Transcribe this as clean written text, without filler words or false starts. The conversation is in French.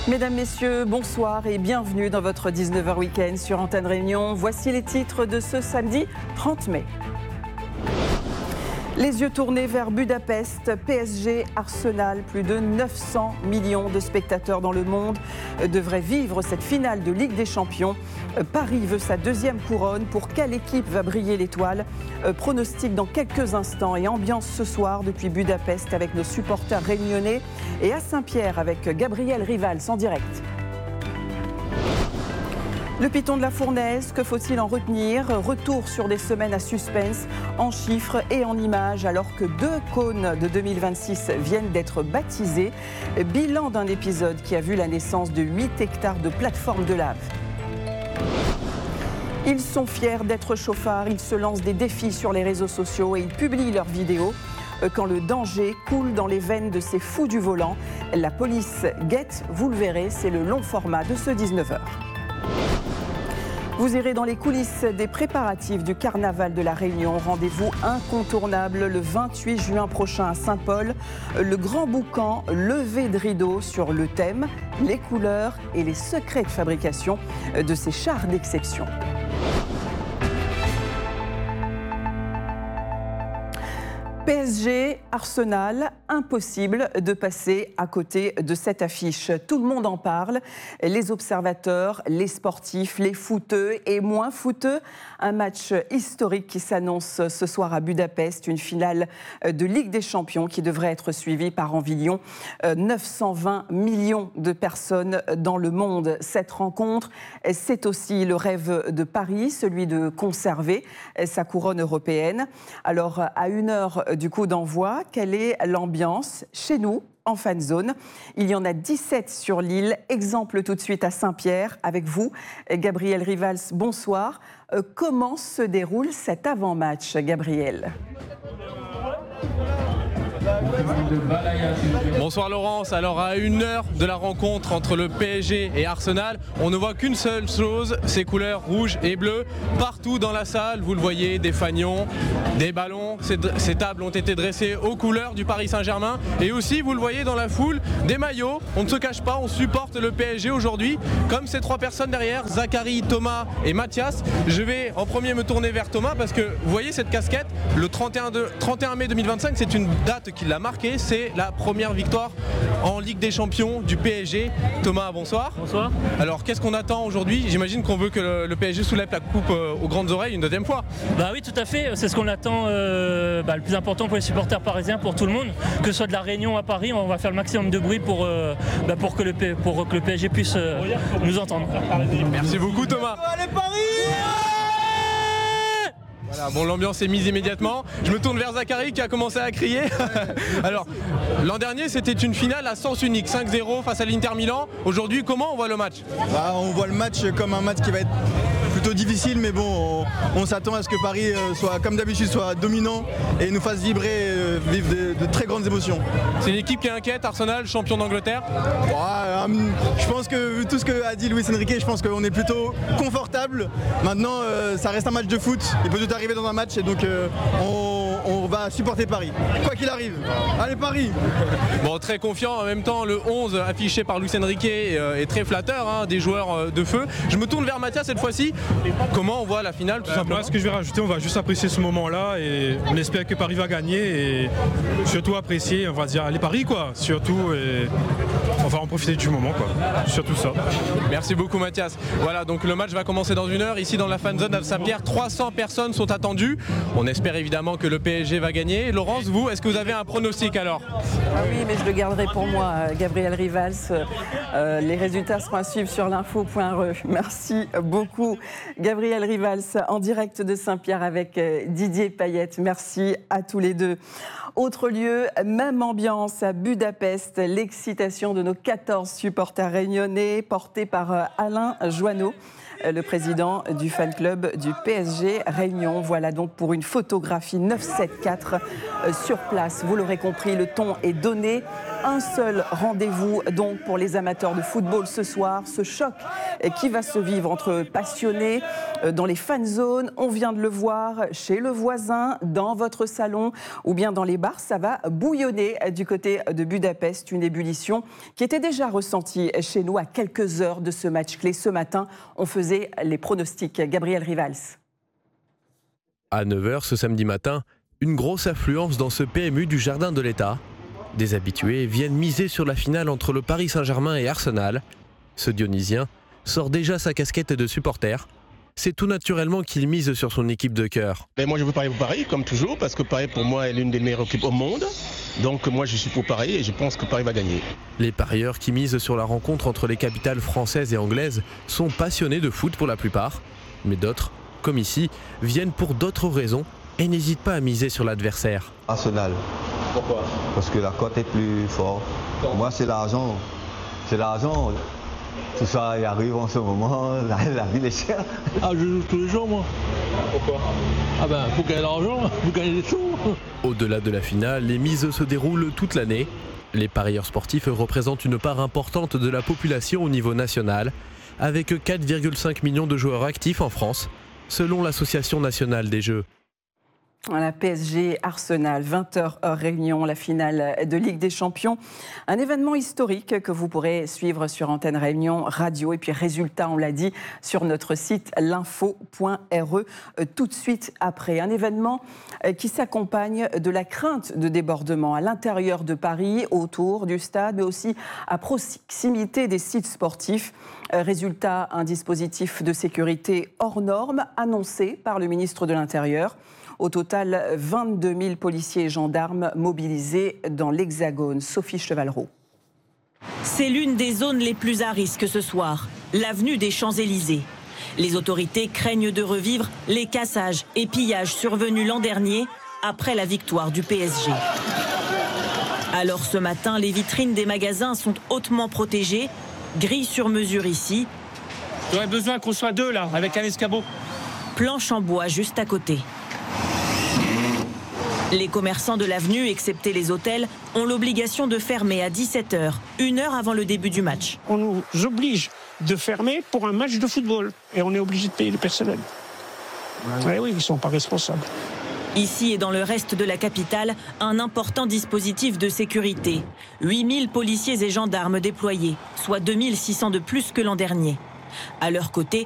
Mesdames, Messieurs, bonsoir et bienvenue dans votre 19h Week-end sur Antenne Réunion. Voici les titres de ce samedi 30 mai. Les yeux tournés vers Budapest, PSG, Arsenal, plus de 900 millions de spectateurs dans le monde devraient vivre cette finale de Ligue des Champions. Paris veut sa deuxième couronne. Pour quelle équipe va briller l'étoile? Pronostic dans quelques instants et ambiance ce soir depuis Budapest avec nos supporters réunionnais et à Saint-Pierre avec Gabriel Rivals en direct. Le Python de la Fournaise, que faut-il en retenir? Retour sur des semaines à suspense, en chiffres et en images, alors que 2 cônes de 2026 viennent d'être baptisés. Bilan d'un épisode qui a vu la naissance de 8 hectares de plateformes de lave. Ils sont fiers d'être chauffards, ils se lancent des défis sur les réseaux sociaux et ils publient leurs vidéos. Quand le danger coule dans les veines de ces fous du volant, la police guette, vous le verrez, c'est le long format de ce 19h. Vous irez dans les coulisses des préparatifs du Carnaval de la Réunion. Rendez-vous incontournable le 28 juin prochain à Saint-Paul. Le grand boucan levé de rideau sur le thème, les couleurs et les secrets de fabrication de ces chars d'exception. PSG, Arsenal, impossible de passer à côté de cette affiche. Tout le monde en parle, les observateurs, les sportifs, les footeux et moins footeux. Un match historique qui s'annonce ce soir à Budapest, une finale de Ligue des Champions qui devrait être suivie par environ 920 millions de personnes dans le monde. Cette rencontre, c'est aussi le rêve de Paris, celui de conserver sa couronne européenne. Alors, à 1 heure du coup d'envoi, quelle est l'ambiance chez nous en fan zone? Il y en a 17 sur l'île. Exemple tout de suite à Saint-Pierre avec vous, Gabriel Rivals. Bonsoir. Comment se déroule cet avant-match, Gabriel? Bonsoir Laurence, alors à 1 heure de la rencontre entre le PSG et Arsenal, on ne voit qu'une seule chose, ces couleurs rouges et bleues. Partout dans la salle, vous le voyez, des fanions, des ballons, ces tables ont été dressées aux couleurs du Paris Saint-Germain. Et aussi, vous le voyez dans la foule, des maillots, on ne se cache pas, on supporte le PSG aujourd'hui. Comme ces 3 personnes derrière, Zachary, Thomas et Mathias. Je vais en premier me tourner vers Thomas parce que vous voyez cette casquette, le 31 mai 2025, c'est une date qui l'a marqué, c'est la première victoire en Ligue des Champions du PSG. Thomas, bonsoir. Bonsoir. Alors, qu'est-ce qu'on attend aujourd'hui? J'imagine qu'on veut que le PSG soulève la coupe aux grandes oreilles une deuxième fois. Bah oui, tout à fait. C'est ce qu'on attend, le plus important pour les supporters parisiens, pour tout le monde. Que ce soit de la Réunion à Paris, on va faire le maximum de bruit pour que le PSG puisse nous entendre. Merci beaucoup, Thomas. Allez Paris! Voilà, bon, l'ambiance est mise immédiatement. Je me tourne vers Zachary qui a commencé à crier. Alors, l'an dernier, c'était une finale à sens unique, 5-0 face à l'Inter Milan. Aujourd'hui, comment on voit le match? On voit le match comme un match qui va être plutôt difficile, mais bon, on s'attend à ce que Paris soit, comme d'habitude, soit dominant et nous fasse vivre de très grandes émotions. C'est une équipe qui est inquiète, Arsenal, champion d'Angleterre. Je pense que vu tout ce qu'a dit Luis Enrique, je pense qu'on est plutôt confortable. Maintenant, ça reste un match de foot. Il peut tout arriver dans un match et donc on va supporter Paris. Quoi qu'il arrive. Allez Paris! Bon, très confiant. En même temps, le 11 affiché par Luis Enrique est très flatteur, hein, des joueurs de feu. Je me tourne vers Mathias cette fois-ci. Comment on voit la finale tout simplement? Moi, ce que je vais rajouter, on va juste apprécier ce moment-là et on espère que Paris va gagner et surtout apprécier, on va dire, les paris quoi, surtout et on va en profiter du moment quoi, surtout ça. Merci beaucoup Mathias. Voilà, donc le match va commencer dans 1 heure ici dans la fan zone à Saint-Pierre. 300 personnes sont attendues. On espère évidemment que le PSG va gagner. Laurence, vous, est-ce que vous avez un pronostic alors? Oui, mais je le garderai pour moi, Gabriel Rivals. Les résultats seront à suivre sur l'info.re. Merci beaucoup. Gabriel Rivals en direct de Saint-Pierre avec Didier Payette. Merci à tous les deux. Autre lieu, même ambiance à Budapest, l'excitation de nos 14 supporters réunionnais portés par Alain Joanneau, le président du fan club du PSG Réunion. Voilà donc pour une photographie 974 sur place. Vous l'aurez compris, le ton est donné. Un seul rendez-vous donc pour les amateurs de football ce soir, ce choc qui va se vivre entre passionnés dans les fan zones. On vient de le voir chez le voisin, dans votre salon ou bien dans les bars. Ça va bouillonner du côté de Budapest, une ébullition qui était déjà ressentie chez nous à quelques heures de ce match clé. Ce matin, on faisait les pronostics. Gabriel Rivals. À 9h ce samedi matin, une grosse affluence dans ce PMU du Jardin de l'État. Des habitués viennent miser sur la finale entre le Paris Saint-Germain et Arsenal. Ce Dionysien sort déjà sa casquette de supporter. C'est tout naturellement qu'il mise sur son équipe de cœur. Mais moi je veux parier pour Paris comme toujours parce que Paris pour moi est l'une des meilleures équipes au monde. Donc moi je suis pour Paris et je pense que Paris va gagner. Les parieurs qui misent sur la rencontre entre les capitales françaises et anglaises sont passionnés de foot pour la plupart. Mais d'autres, comme ici, viennent pour d'autres raisons et n'hésitent pas à miser sur l'adversaire. Arsenal. Pourquoi? Parce que la cote est plus forte. Moi c'est l'argent. C'est l'argent. Tout ça y arrive en ce moment, la ville est chère. Ah, je joue tous les jours, moi. Pourquoi? Ah ben, faut gagner de l'argent, faut gagner des sous. Au-delà de la finale, les mises se déroulent toute l'année. Les parieurs sportifs représentent une part importante de la population au niveau national, avec 4,5 millions de joueurs actifs en France, selon l'Association nationale des jeux. Voilà, PSG Arsenal, 20h heure Réunion, la finale de Ligue des Champions. Un événement historique que vous pourrez suivre sur Antenne Réunion Radio. Et puis résultat, on l'a dit, sur notre site l'info.re tout de suite après. Un événement qui s'accompagne de la crainte de débordement à l'intérieur de Paris, autour du stade, mais aussi à proximité des sites sportifs. Résultat, un dispositif de sécurité hors norme annoncé par le ministre de l'Intérieur. Au total, 22 000 policiers et gendarmes mobilisés dans l'Hexagone. Sophie Chevalreau. C'est l'une des zones les plus à risque ce soir, l'avenue des Champs-Élysées. Les autorités craignent de revivre les cassages et pillages survenus l'an dernier après la victoire du PSG. Alors ce matin, les vitrines des magasins sont hautement protégées, grilles sur mesure ici. J'aurais besoin qu'on soit deux là, avec un escabeau. Planche en bois juste à côté. Les commerçants de l'avenue, excepté les hôtels, ont l'obligation de fermer à 17h, 1 heure avant le début du match. On nous oblige de fermer pour un match de football et on est obligé de payer le personnel. Ouais. Oui, ils ne sont pas responsables. Ici et dans le reste de la capitale, un important dispositif de sécurité. 8000 policiers et gendarmes déployés, soit 2600 de plus que l'an dernier. À leur côté,